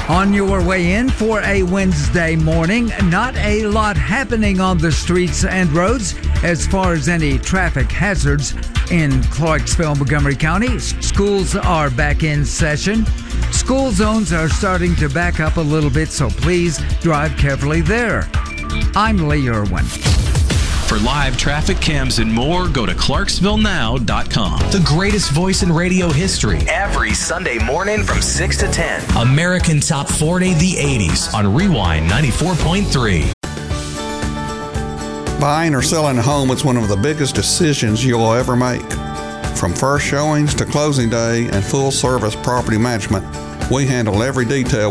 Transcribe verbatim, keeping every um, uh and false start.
On your way in for a Wednesday morning, not a lot happening on the streets and roads as far as any traffic hazards in Clarksville, Montgomery County. Schools are back in session. School zones are starting to back up a little bit, so please drive carefully there. I'm Lee Irwin. For live traffic cams and more, go to clarksville now dot com. The greatest voice in radio history. Every Sunday morning from six to ten. American Top forty, the eighties on Rewind ninety-four point three. Buying or selling a home is one of the biggest decisions you'll ever make. From first showings to closing day and full service property management, we handle every detail